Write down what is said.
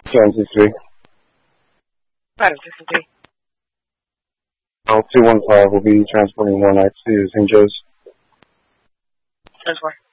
Transit 3. Transit 3. 215 will be transporting 1 to St. Joe's. 10-4.